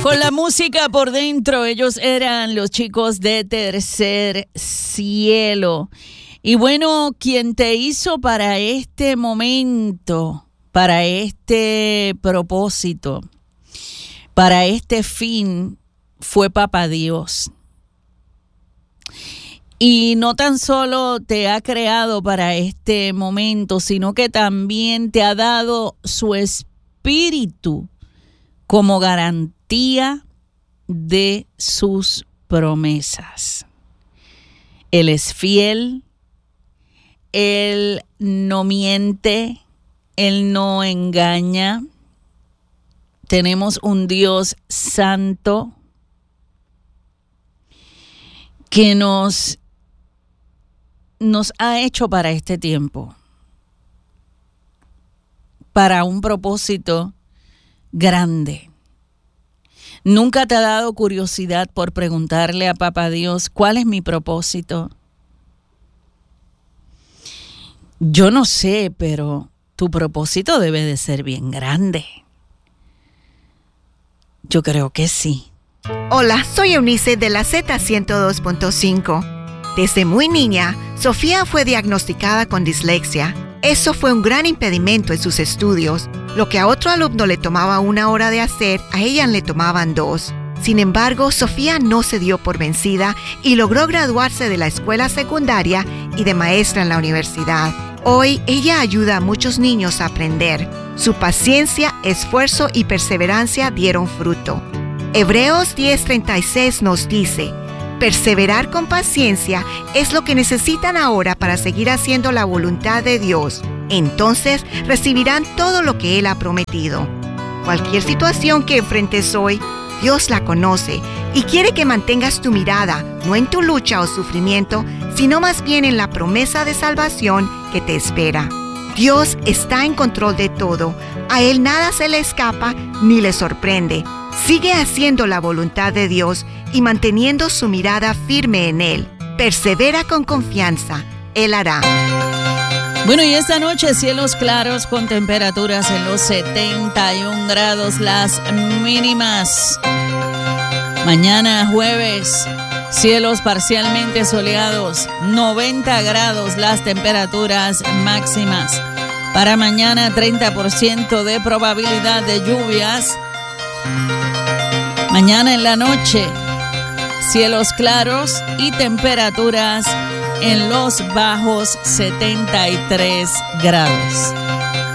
Con la música por dentro, ellos eran los chicos de Tercer Cielo. Y bueno, quien te hizo para este momento, para este propósito, para este fin, fue Papá Dios. Y no tan solo te ha creado para este momento, sino que también te ha dado su espíritu como garantía de sus promesas. Él es fiel, Él no miente, Él no engaña. Tenemos un Dios santo que nos ha hecho para este tiempo, para un propósito grande. ¿Nunca te ha dado curiosidad por preguntarle a Papá Dios cuál es mi propósito? Yo no sé, pero tu propósito debe de ser bien grande. Yo creo que sí. Hola, soy Eunice de la Z102.5. Desde muy niña, Sofía fue diagnosticada con dislexia. Eso fue un gran impedimento en sus estudios. Lo que a otro alumno le tomaba 1 hora de hacer, a ella le tomaban 2. Sin embargo, Sofía no se dio por vencida y logró graduarse de la escuela secundaria y de maestra en la universidad. Hoy, ella ayuda a muchos niños a aprender. Su paciencia, esfuerzo y perseverancia dieron fruto. Hebreos 10:36 nos dice: perseverar con paciencia es lo que necesitan ahora para seguir haciendo la voluntad de Dios. Entonces recibirán todo lo que Él ha prometido. Cualquier situación que enfrentes hoy, Dios la conoce y quiere que mantengas tu mirada, no en tu lucha o sufrimiento, sino más bien en la promesa de salvación que te espera. Dios está en control de todo. A Él nada se le escapa ni le sorprende. Sigue haciendo la voluntad de Dios y manteniendo su mirada firme en Él. Persevera con confianza. Él hará. Bueno, y esta noche cielos claros con temperaturas en los 71 grados las mínimas. Mañana jueves, cielos parcialmente soleados, 90 grados las temperaturas máximas. Para mañana 30% de probabilidad de lluvias. Mañana en la noche, cielos claros y temperaturas en los bajos 73 grados.